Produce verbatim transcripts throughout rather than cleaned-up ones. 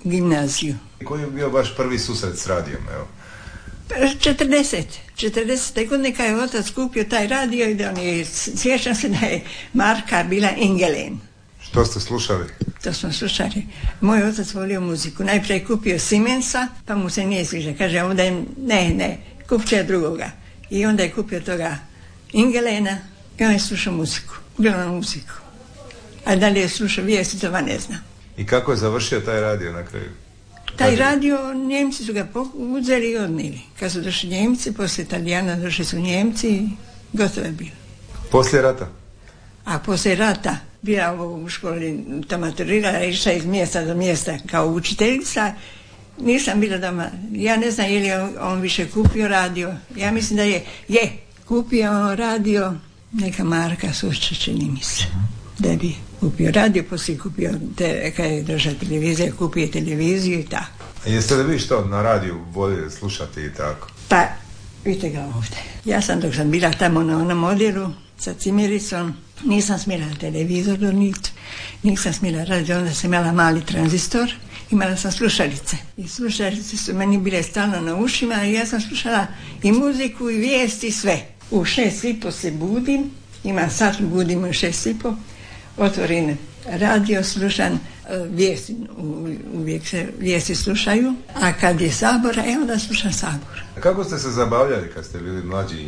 gimnaziju. Koji je bio vaš prvi susret s radijom, evo? četrdeset. četrdesete godine kad je otac kupio taj radio i da on je, sjećam se da je marka bila Ingelen. Što ste slušali? To smo slušali. Moj otac volio muziku. Najprije kupio Siemensa, pa mu se nije sviđa. Kaže, onda je, ne, ne, kupit će drugoga. I onda je kupio toga Ingelena i on je slušao muziku. Uglavnom muziku. A da li je slušao vijesti, to va ne znam. I kako je završio taj radio na kraju? Taj radio, Njemci su ga uzeli i odnili. Kad su došli Njemci, poslije Italijana došli su Njemci i gotovo je bilo. Poslije rata? A poslije rata bila u školi, to maturirala, išla iz mjesta do mjesta kao učiteljica. Nisam bila doma, ja ne znam je li on, on više kupio radio. Ja mislim da je, je, kupio radio neka marka Sušća, čini mi se. Da bi kupio radio, poslije kupio, te, kad je došla televizija, kupio televiziju i tako. A jeste li vi što na radiju voljeli slušati i tako? Pa, vidite ga ovdje. Ja sam dok sam bila tamo na onom odjelu sa cimiricom, nisam smjela televizor donijeti, nisam smjela raditi, onda sam imala mali tranzistor, imala sam slušalice. I slušalice su meni bile stalno na ušima i ja sam slušala i muziku i vijesti i sve. U šest i po se budim, ima sat, budim u šest i po, otvorim radio, slušam vijesti, uvijek se vijesti slušaju, a kad je Sabora, e onda slušam Sabor. A kako ste se zabavljali kad ste bili mlađi?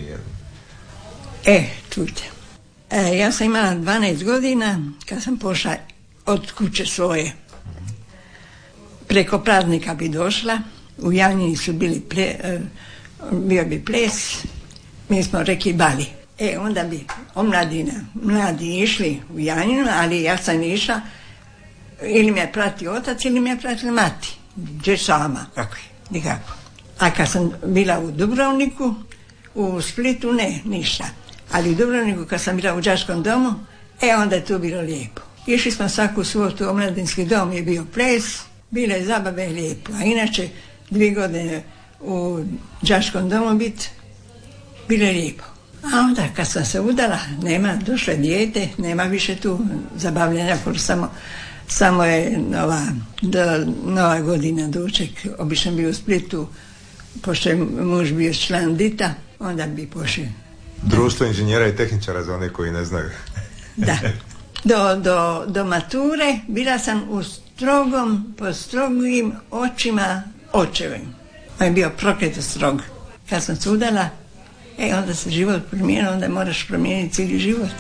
E, čujte, e, ja sam imala dvanaest godina kad sam pošla od kuće svoje. Preko praznika bi došla, u Janjini su bili ple, e, bio bi ples, mi smo rekli bali. E, onda bi omladina, mladi išli u Janjinu, ali ja sam išla, ili me pratio otac, ili me pratila mati. Gdje sama, kako je, nikako. A kad sam bila u Dubrovniku, u Splitu, ne, ništa. Ali u Dubrovniku, kad sam bila u đačkom domu, e, onda je to bilo lijepo. Išli smo svaku subotu, omladinski dom je bio ples, bile zabave lijepo. A inače, dvije godine u đačkom domu bit, bilo je lijepo. A onda kad sam se udala, nema, došlo je dijete, nema više tu zabavljanja, samo, samo je nova, do, nova godina doček, obično bio u Splitu, pošto je muž bio član Dita, onda bi pošao. Društvo inženjera i tehničara za one koji ne znaju. Da. Do, do, do mature bila sam u strogom, po strogim očima očevim. On je bio prokleto strog. Kad sam se udala, e, onda se život promijenio, onda moraš promijeniti cijeli život.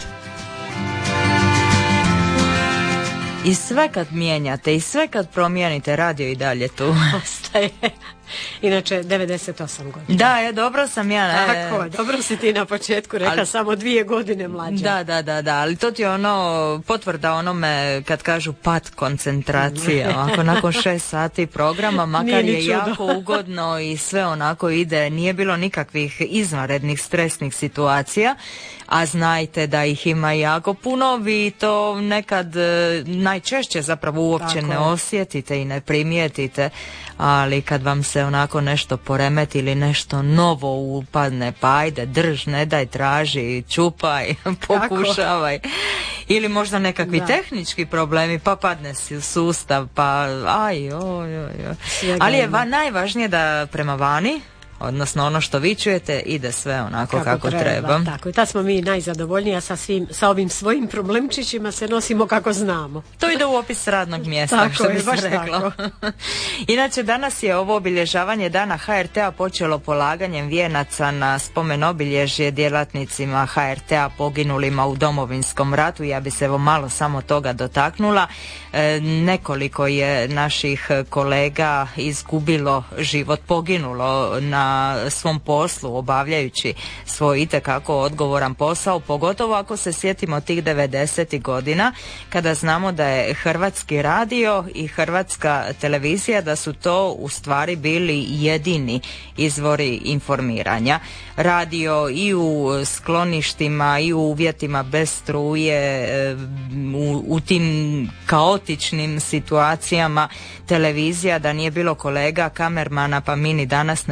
I sve kad mijenjate, i sve kad promijenite, radio i dalje tu. Ostaje. Inače, devedeset osam godina. Da, je, dobro sam ja. Ne, tako, dobro si ti na početku rekla, ali, samo dvije godine mlađa. Da, da, da, da, ali to ti je ono, potvrda onome kad kažu pad koncentracije, ako nakon šest sati programa, makar je jako ugodno i sve onako ide, nije bilo nikakvih izvanrednih stresnih situacija, a znajte da ih ima jako puno, vi to nekad najčešće zapravo uopće tako ne je. Osjetite i ne primijetite, ali kad vam se onako nešto poremeti ili nešto novo upadne, pa ajde, drž, ne daj, traži, čupaj, pokušavaj. Tako. Ili možda nekakvi da. tehnički problemi, pa padne si u sustav, pa aj, oj, oj, oj. Ali je va, najvažnije da prema vani, odnosno ono što vi čujete, ide sve onako kako, kako treba. treba. Tako, i tad smo mi najzadovoljniji, a sa, svim, sa ovim svojim problemčićima se nosimo kako znamo. To ide u opis radnog mjesta, tako što je, bi se reklo. Inače, danas je ovo obilježavanje dana ha er te a počelo polaganjem vijenaca na spomen obilježje djelatnicima ha er te a poginulima u Domovinskom ratu. Ja bi se evo malo samo toga dotaknula. E, nekoliko je naših kolega izgubilo život, poginulo na svom poslu, obavljajući svoj itekako odgovoran posao, pogotovo ako se sjetimo tih devedesetih godina, kada znamo da je Hrvatski radio i Hrvatska televizija, da su to u stvari bili jedini izvori informiranja. Radio i u skloništima i u uvjetima bez struje, u, u tim kaotičnim situacijama, televizija, da nije bilo kolega kamermana, pa mi ni danas ne bismo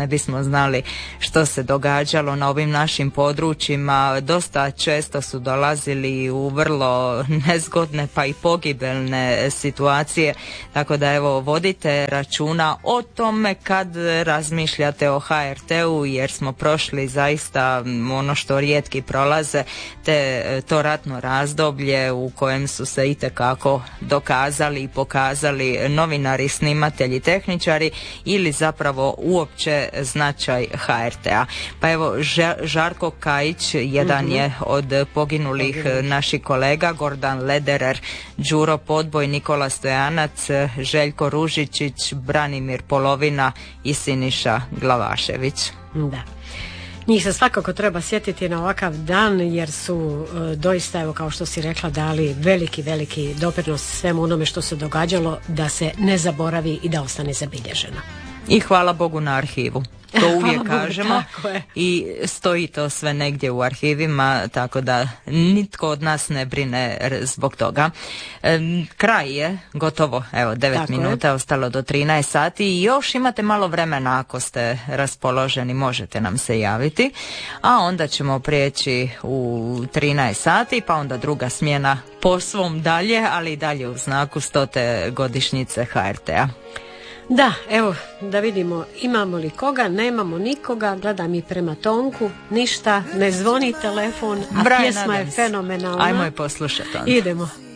znali što se događalo na ovim našim područjima. Dosta često su dolazili u vrlo nezgodne pa i pogibelne situacije, tako da evo vodite računa o tome kad razmišljate o ha er te-u, jer smo prošli zaista ono što rijetki prolaze, te to ratno razdoblje u kojem su se itekako dokazali i pokazali novinari, snimatelji, tehničari ili zapravo uopće značaj ha er te-a. Pa evo, Žarko Kajić jedan mm-hmm. je od poginulih Poginuli. naših kolega, Gordan Lederer, Đuro Podboj, Nikola Stojanac, Željko Ružičić, Branimir Polovina i Siniša Glavašević. Da. Njih se svakako treba sjetiti na ovakav dan, jer su e, doista, evo kao što si rekla, dali veliki, veliki doprinos svemu onome što se događalo, da se ne zaboravi i da ostane zabilježeno. I hvala Bogu na arhivu. To uvijek Bogu, kažemo i stoji to sve negdje u arhivima, tako da nitko od nas ne brine zbog toga. E, kraj je gotovo, evo devet tako minuta je ostalo do trinaest sati i još imate malo vremena, ako ste raspoloženi možete nam se javiti, a onda ćemo prijeći u trinaest sati, pa onda druga smjena po svom dalje, ali i dalje u znaku stote godišnjice ha er te-a. Da, evo, da vidimo imamo li koga, nemamo nikoga, gledam i prema Tonku, ništa, ne zvoni telefon, a Brian pjesma Adams. je fenomenalna. Ajmo je poslušati onda. Idemo.